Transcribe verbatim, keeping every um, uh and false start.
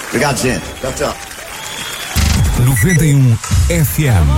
Obrigado, gente. Tchau, tchau. noventa e um F M.